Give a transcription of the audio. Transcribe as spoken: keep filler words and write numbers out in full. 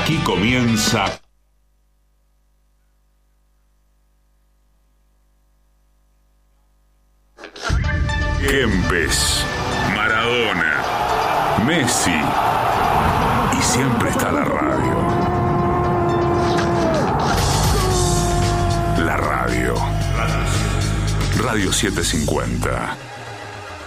Aquí comienza Kempes, Maradona, Messi y siempre está la radio. La radio. Radio setecientos cincuenta.